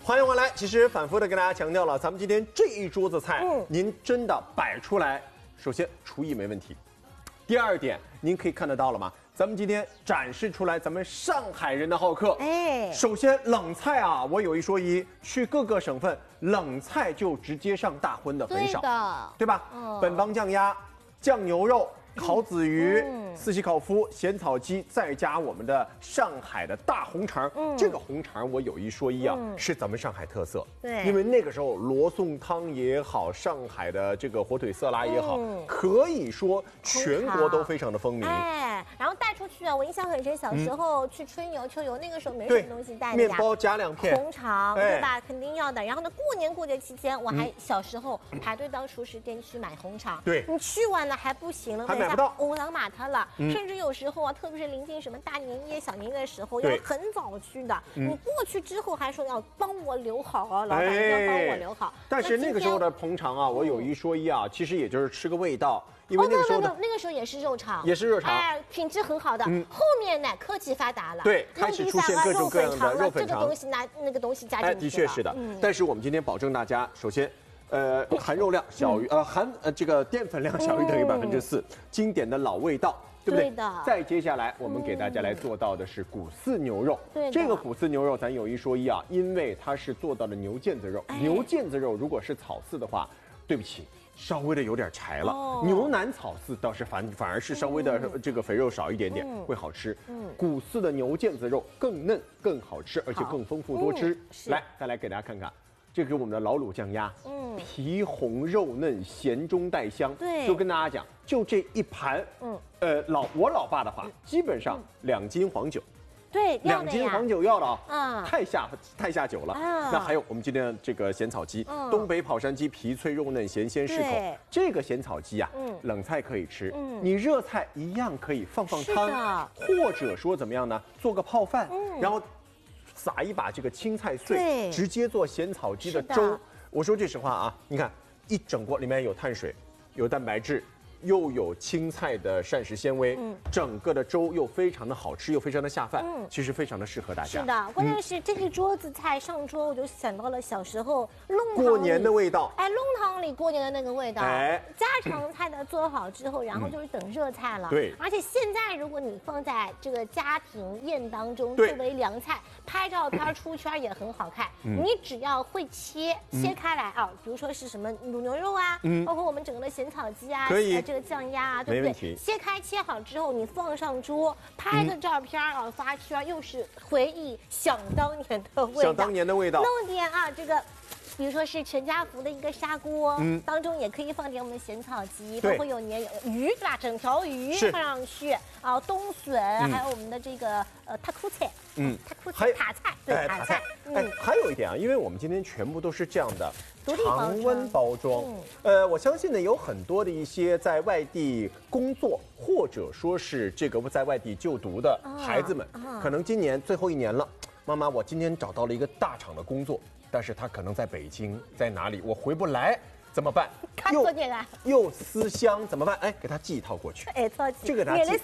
欢迎回来。其实反复的跟大家强调了，咱们今天这一桌子菜，您真的摆出来，首先厨艺没问题，第二点，您可以看得到了吗？咱们今天展示出来咱们上海人的好客。首先冷菜啊，我有一说一，去各个省份冷菜就直接上大荤的很少，对吧？本帮酱鸭、酱牛肉、烤子鱼、四喜烤麸、咸草鸡，再加我们的上海的大红肠。这个红肠我有一说一啊，是咱们上海特色。 对， 因为那个时候罗宋汤也好，上海的这个火腿色拉也好，可以说全国都非常的风靡。 然后带出去啊，我印象很深，小时候去春游、秋游，那个时候没什么东西带的呀， 面包夹2片， 红肠，对吧？肯定要的。然后呢，过年过节期间，我还小时候排队到熟食店去买红肠。 对， 你去完了还不行了， 还买不到， 乌朗马特了。甚至有时候啊，特别是临近什么大年夜、小年夜的时候，要很早去的。你过去之后还说要帮我留好啊，老板要帮我留好。 但是那个时候的红肠啊，我有一说一啊，其实也就是吃个味道。因为那个时候那个时候也是肉肠， 也是肉肠， 品质很好的。后面呢，科技发达了， 对，开始出现各种各样的肉粉肠， 这个东西拿那个东西加进去， 的确是的。但是我们今天保证大家，首先，含肉量小于这个淀粉量小于等于4%，经典的老味道。对不对？ 对的。 再接下来，我们给大家来做到的是骨丝牛肉。对，这个骨丝牛肉咱有一说一啊，因为它是做到了牛腱子肉。牛腱子肉如果是草饲的话，对不起，稍微的有点柴了。牛腩草饲倒是反而是稍微的这个肥肉少一点点，会好吃。骨丝的牛腱子肉更嫩、更好吃，而且更丰富多汁。来，再来给大家看看。这是我们的老卤酱鸭，皮红肉嫩，咸中带香。对，就跟大家讲，就这一盘，我老爸的话，基本上2斤黄酒。 对 ，2斤黄酒要了啊，太下酒了。那还有我们今天的这个咸草鸡，东北跑山鸡，皮脆肉嫩，咸鲜适口。这个咸草鸡啊，冷菜可以吃，你热菜一样可以放汤，或者说怎么样呢？做个泡饭，然后撒一把这个青菜碎，直接做咸草鸡的粥。我说句实话啊，你看一整锅里面有碳水，有蛋白质。又有青菜的膳食纤维，整个的粥又非常的好吃，又非常的下饭，其实非常的适合大家。 是的，关键是这一桌子菜上桌，我就想到了小时候弄过年的味道。 弄堂里过年的那个味道。家常菜呢做好之后，然后就是等热菜了。 对， 而且现在如果你放在这个家庭宴当中作为凉菜，拍照片出圈也很好看。你只要会切开来啊，比如说是什么卤牛肉啊，包括我们整个的咸草鸡啊， 可以。 这个酱鸭啊，对不对？切好之后，你放上桌，拍个照片啊，发圈，又是回忆想当年的味道。 想当年的味道。 弄点啊，这个。比如说是全家福的一个砂锅，当中也可以放点我们的咸草鸡，包括有鱼对吧？整条鱼放上去啊，冬笋，还有我们的这个塔库菜，塔菜，对塔菜。 还有一点啊，因为我们今天全部都是这样的常温包装，我相信呢有很多的一些在外地工作或者说是这个在外地就读的孩子们，可能今年最后一年了，妈妈，我今天找到了一个大厂的工作。但是他可能在北京，在哪里？我回不来，怎么办？又思乡，怎么办？给他寄一套过去。这个他寄。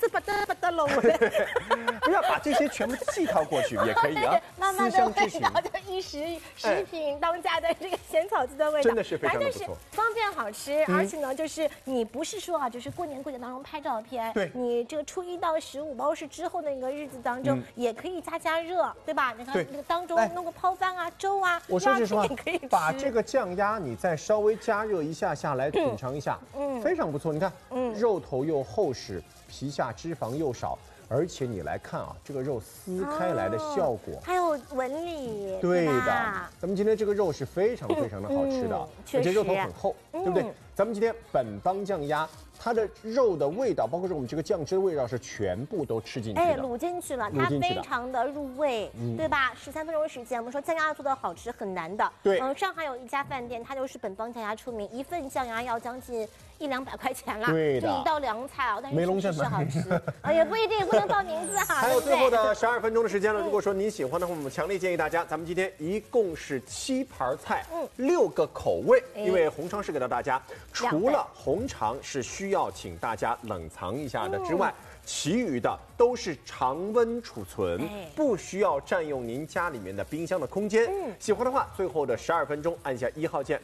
不要把这些全部寄套过去也可以啊。 妈妈的味道的一时食品当家的这个咸草鸡的味道， 真的是非常的不错， 方便好吃，而且呢，就是你不是说啊，就是过年过节当中拍照片， 对， 你这个初1到15包是之后那个日子当中也可以加热，对吧？你看那个当中弄个泡饭啊、粥啊， 我说句实话，把这个酱鸭你再稍微加热一下下来品尝一下，非常不错。你看，肉头又厚实，皮下脂肪又少。而且你来看啊，这个肉撕开来的效果， 还有纹理， 对的。咱们今天这个肉是非常非常的好吃的，而且肉头很厚，对不对？咱们今天本帮酱鸭，它的肉的味道，包括我们这个酱汁的味道，是全部都吃进去的， 卤进去了，它非常的入味，对吧？13分钟时间，我们说酱鸭做的好吃很难的。 对， 上海有一家饭店，它就是本帮酱鸭出名，一份酱鸭要将近100-200块钱了， 对的， 这一道凉菜啊，但是梅龙是好吃，也不一定，不能报名字哈。 还有最后的12分钟的时间了，如果说您喜欢的话，我们强烈建议大家，咱们今天一共是7盘菜，6个口味，因为红肠是给到大家，除了红肠是需要请大家冷藏一下的之外， 其余的都是常温储存，不需要占用您家里面的冰箱的空间。喜欢的话，最后的12分钟按下1号键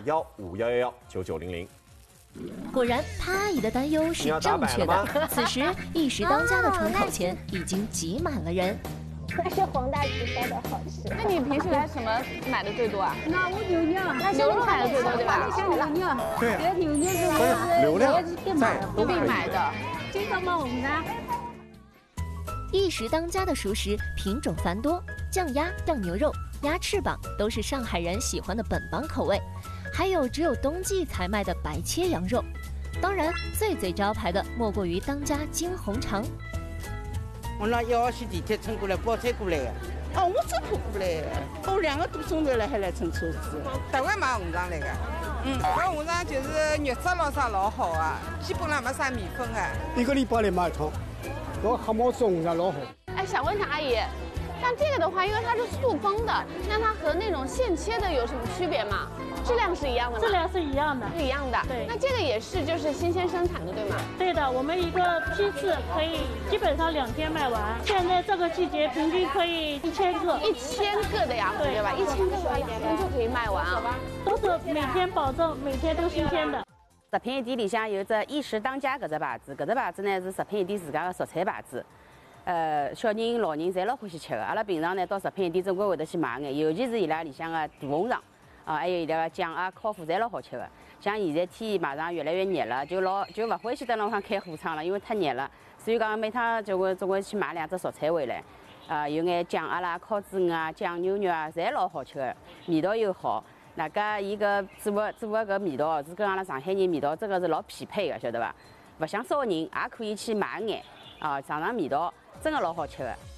0215119900。 果然，潘阿姨的担忧是正确的。此时，一时当家的窗口前已经挤满了人。 那是黄大姐烧的好吃。 那你平时来什么买的最多啊？ 那我牛肉， 牛肉买的最多对吧？ 对啊， 牛肉流量在都必买的。 这个嘛，我们家。 一时当家的熟食品种繁多，酱鸭、酱牛肉、鸭翅膀都是上海人喜欢的本帮口味。还有只有冬季才卖的白切羊肉，当然最招牌的莫过于当家金红肠。 我那1号线地铁乘过来，包车过来的。哦，我走路过来的，我2个多钟头了还来乘车子。 台湾买红肠来的。搿红肠就是肉质老啥老好啊，基本上没啥米粉啊。 1个礼拜来买一趟，我黑毛子红肠老好。 哎，想问一下阿姨，像这个的话，因为它是塑封的，那它和那种现切的有什么区别吗？质量是一样的吗？ 质量是一样的， 是一样的。 对， 那这个也是就是新鲜生产的，对吗？ 对的，我们一个批次可以基本上2天卖完。现在这个季节平均可以1000个 ，1000个的呀，对吧？1000个的话2天就可以卖完啊。 都是每天保证每天都新鲜的。 食品一店里向有只一时当家搿只牌子，搿只牌子呢是食品一店自家的蔬菜牌子。小人、老人侪老欢喜吃的。阿拉平常呢到食品一店总归会得去买眼，尤其是伊拉里向的大红肠。还有伊拉个酱啊、烤麸侪老好吃的。像现在天马上越来越热了，就勿欢喜在路上开火窗了，因为太热了。所以讲每趟总归去买2只蔬菜回来，有眼酱鸭啦、烤猪啊、酱牛肉啊，侪老好吃的，味道又好。那个伊个做个搿味道是跟阿拉上海人味道真个是老匹配的，晓得伐？勿想烧人也可以去买眼尝尝味道，真个老好吃的。